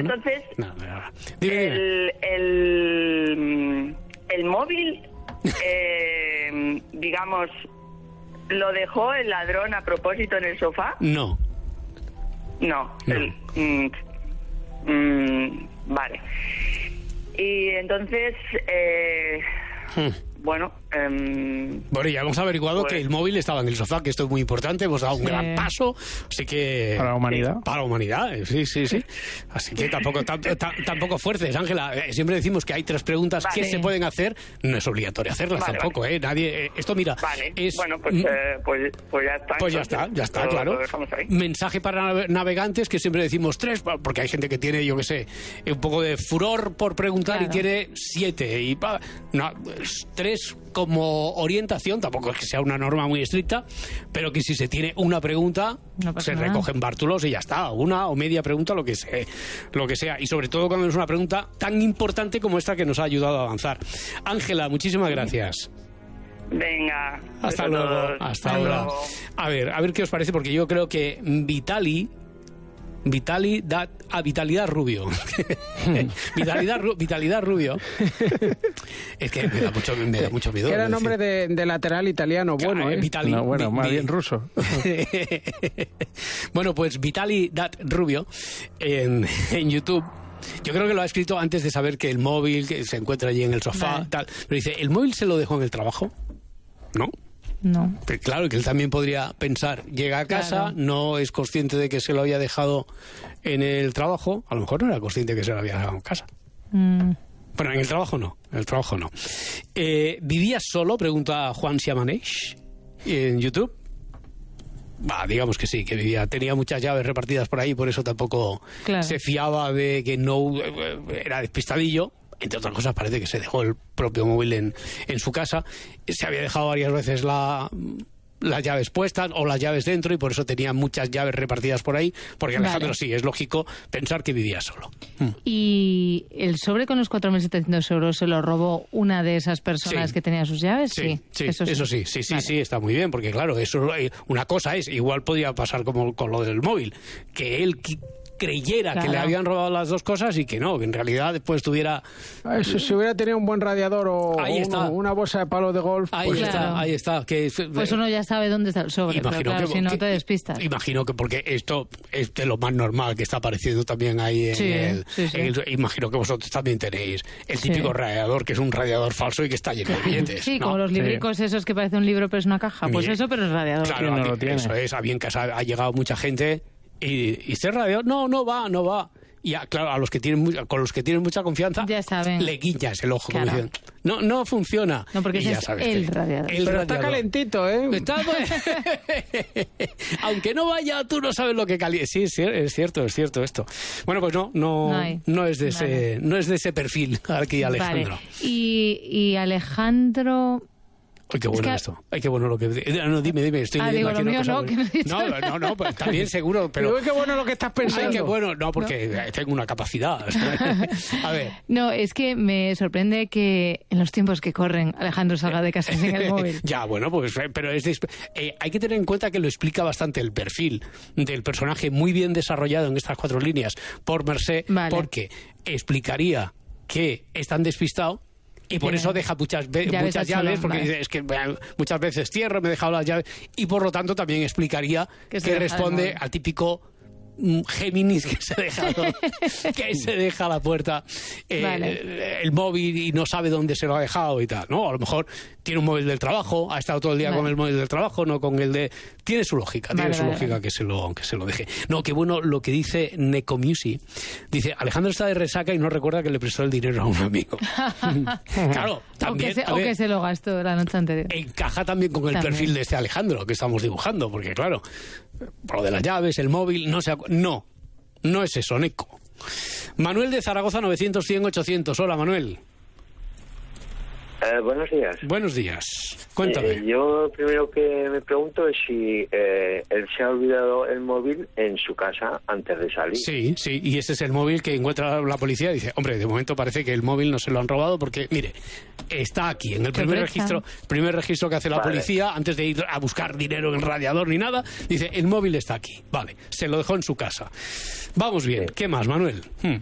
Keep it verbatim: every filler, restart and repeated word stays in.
entonces, no, no, no. Dime, el, el, el móvil, eh, digamos, ¿lo dejó el ladrón a propósito en el sofá? No. No. No. El, mm, mm, vale. Y entonces, eh, Hmm. bueno... Eh, Bueno, ya hemos averiguado pues, que el móvil estaba en el sofá, que esto es muy importante, hemos dado un Sí. gran paso, así que... Para la humanidad. Para la humanidad, eh, sí, sí, sí. Así que tampoco tam- tam- tampoco fuerces, Ángela. Eh, siempre decimos que hay tres preguntas Vale. que se pueden hacer, no es obligatorio hacerlas Vale, tampoco, vale. ¿eh? Nadie... eh, esto, mira, Vale, es... bueno, pues, mm, eh, pues, pues ya está. Pues ya entonces, está, ya está, lo- claro. lo dejamos ahí. Mensaje para nave- navegantes, que siempre decimos tres, porque hay gente que tiene, yo qué sé, un poco de furor por preguntar Claro. y quiere siete. Y pa, no, es tres como orientación, tampoco es que sea una norma muy estricta, pero que si se tiene una pregunta, No pasa se nada. recogen bártulos y ya está, una o media pregunta, lo que, se, lo que sea. Y sobre todo cuando es una pregunta tan importante como esta que nos ha ayudado a avanzar. Ángela, muchísimas gracias. Venga. Hasta besos a luego, todos. hasta Hasta ahora. luego. A ver, a ver qué os parece, porque yo creo que Vitali, Vitali da a Vitalidad Rubio. Vitalidad, Ru- Vitalidad Rubio. Es que me da mucho, me da mucho miedo. Que era es nombre decir, de, de lateral italiano, bueno, Ah, ¿eh? Vitali. No, bueno, Vi- más vi- bien ruso. Bueno, pues Vitali Dat Rubio en, en YouTube. Yo creo que lo ha escrito antes de saber que el móvil que se encuentra allí en el sofá, Vale. tal. Pero dice, ¿el móvil se lo dejó en el trabajo? ¿No? No. Pero claro, que él también podría pensar, llega a casa, Claro. no es consciente de que se lo había dejado en el trabajo, a lo mejor no era consciente de que se lo había dejado en casa. Mm. Bueno, en el trabajo no, en el trabajo no. Eh, ¿Vivías solo? Pregunta Juan Siamanesh en YouTube. Bah, digamos que sí, que vivía, tenía muchas llaves repartidas por ahí, por eso tampoco Claro. se fiaba de que no eh, era despistadillo. Entre otras cosas, parece que se dejó el propio móvil en, en su casa. Se había dejado varias veces la, las llaves puestas o las llaves dentro y por eso tenía muchas llaves repartidas por ahí. Porque Alejandro, Vale. sí, es lógico pensar que vivía solo. Mm. ¿Y el sobre con los cuatro mil setecientos euros se lo robó una de esas personas Sí. que tenía sus llaves? Sí, sí, eso eso sí. sí, sí, sí, Vale. sí, está muy bien, porque claro, eso eh, una cosa es, igual podía pasar como con lo del móvil, que él qui- creyera Claro. que le habían robado las dos cosas y que no, que en realidad después tuviera... Eso, si hubiera tenido un buen radiador o, Ahí o está. uno- una bolsa de palo de golf, Ahí pues está, Claro. ahí está. Que, Pues uno ya sabe dónde está el sobre, pero claro, si no que- te despistas. Imagino que porque esto es de lo más normal que está apareciendo también ahí en, Sí, el, sí, sí. en el- Imagino que vosotros también tenéis el Sí. típico radiador, que es un radiador falso y que está lleno de billetes. Sí, ¿no? como los libricos esos que parece un libro pero es una caja. Pues Bien. eso, pero es radiador. Claro, ¿Quién no aquí- lo tiene? eso es, a bien que ha, ha llegado mucha gente y, y este radiador, no, no va, no va. Y a, claro, a los que tienen mu- con los que tienen mucha confianza, Ya saben. le guiñas el ojo, como Claro. diciendo, no, no funciona. No, porque Y ese ya es sabes el que- radiador. el pero está radiador. calentito, ¿eh? Está- Aunque no vaya, tú no sabes lo que calienta. Sí, es cier- es cierto, es cierto esto. Bueno, pues no, no, No hay. no es de ese, Vale. no es de ese perfil aquí, Alejandro. Vale. Y, y Alejandro... Ay, qué bueno Es que- esto. Ay, qué bueno lo que... eh, No, dime, dime. Estoy Ah, leyendo digo, aquí lo una mío cosa no, muy- que no he dicho no, nada. no, no, pues también seguro, pero... Pero qué bueno lo que estás pensando. Ay, qué bueno. No, porque tengo una capacidad. A ver. No, es que me sorprende que en los tiempos que corren Alejandro salga de casa sin el móvil. Ya, bueno, pues, eh, pero es de- eh, hay que tener en cuenta que lo explica bastante el perfil del personaje, muy bien desarrollado en estas cuatro líneas por Mercé, Vale. porque explicaría que es tan despistado y por Tiene eso deja muchas, ve- llaves muchas al suelo, llaves, porque vale. dice, es que eh, muchas veces cierro, me he dejado las llaves, y por lo tanto también explicaría Que que, se deja el responde móvil. al típico mm, Géminis que se deja que se deja a la puerta eh, Vale. el móvil y no sabe dónde se lo ha dejado y tal, ¿no? A lo mejor tiene un móvil del trabajo, ha estado todo el día Vale. con el móvil del trabajo, no con el de... Tiene su lógica, tiene Vale, su vale, lógica vale. que se lo que se lo deje. No, qué bueno lo que dice Necomusi. Dice, Alejandro está de resaca y no recuerda que le prestó el dinero a un amigo. Claro, O que, también... se, a o ver, que se lo gastó la noche anterior. encaja también con el También. perfil de este Alejandro que estamos dibujando, porque claro, por lo de las llaves, el móvil, no se acu- no, no es eso, Neco. Manuel de Zaragoza, novecientos, cien, ochocientos. Hola, Manuel. Eh, buenos días. Buenos días. Cuéntame. Eh, yo primero que me pregunto es si eh, él se ha olvidado el móvil en su casa antes de salir. Sí, sí, y ese es el móvil que encuentra la policía y dice, hombre, de momento parece que el móvil no se lo han robado porque, mire, está aquí, en el primer Sorpresa. registro, primer registro que hace la Vale. policía, antes de ir a buscar dinero en el radiador ni nada, dice, el móvil está aquí, vale, se lo dejó en su casa. Vamos bien, Sí. ¿qué más, Manuel? Hmm.